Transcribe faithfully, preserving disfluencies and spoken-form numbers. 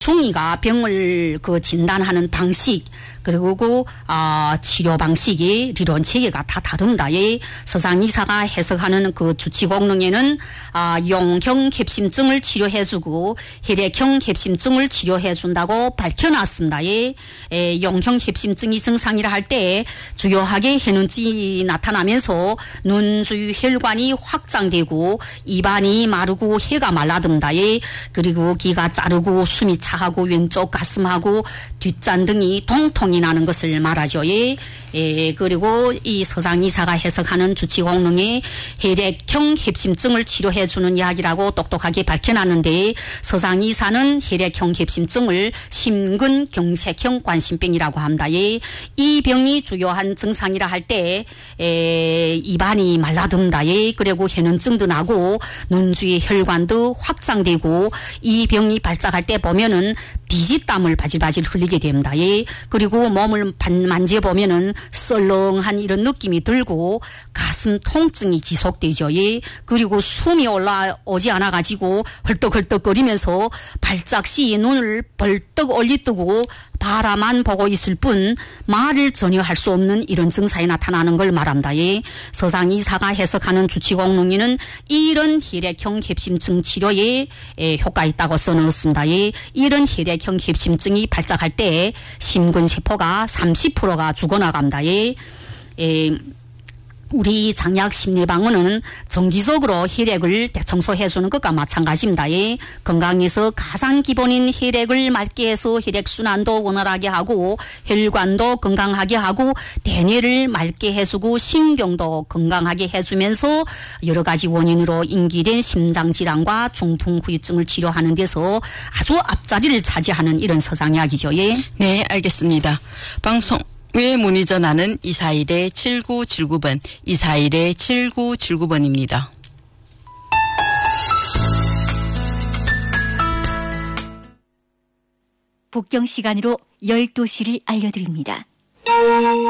중이가 병을 그 진단하는 방식 그리고 그 아, 치료 방식이 리론 체계가 다 다릅니다. 예, 서상 이사가 해석하는 그 주치 공릉에는 아, 용형 협심증을 치료해주고 혈액형 협심증을 치료해준다고 밝혀놨습니다. 예, 에, 용형 협심증이 증상이라 할 때 주요하게 해눈증이 나타나면서 눈 주위 혈관이 확장되고 입안이 마르고 혀가 말라듭니다. 예, 그리고 귀가 자르고 숨이 차하고 왼쪽 가슴하고 뒷잔 등이 통통이 나는 것을 말하죠. 예. 예, 그리고 이 서상 이사가 해석하는 주치 공릉에 혈액형 협심증을 치료해주는 약이라고 똑똑하게 밝혀놨는데 서상 이사는 혈액형 협심증을 심근경색형 관심병이라고 합니다. 예. 이 병이 주요한 증상이라 할 때 입안이 말라듭니다. 예. 그리고 혈흔증도 나고 눈 주위 혈관도 확장되고 이 병이 발작할 때 보면은 비지땀을 바질바질 흘리게 됩니다. 예. 그리고 몸을 만져보면은 썰렁한 이런 느낌이 들고 가슴 통증이 지속되죠. 예. 그리고 숨이 올라오지 않아가지고 헐떡헐떡거리면서 발작 시 눈을 벌떡 올리뜨고 바라만 보고 있을 뿐 말을 전혀 할 수 없는 이런 증상이 나타나는 걸 말합니다. 예. 서상 이사가 해석하는 주치 공릉에는 이런 혈액형 협심증 치료에 에, 효과 있다고 써놓습니다. 예. 이런 혈액형 협심증이 발작할 때 심근세포가 삼십 퍼센트가 죽어나갑니다. 예. 에, 우리 장약심리방어는 정기적으로 혈액을 대청소해주는 것과 마찬가지입니다. 예. 건강에서 가장 기본인 혈액을 맑게 해서 혈액순환도 원활하게 하고 혈관도 건강하게 하고 대뇌를 맑게 해주고 신경도 건강하게 해주면서 여러 가지 원인으로 인기된 심장질환과 중풍후유증을 치료하는 데서 아주 앞자리를 차지하는 이런 서상약이죠. 예. 네, 알겠습니다. 방송 왜 문의 전화는 이사일 칠구칠구 번, 이사일 칠구칠구 번입니다. 복경 시간으로 열두 시를 알려드립니다.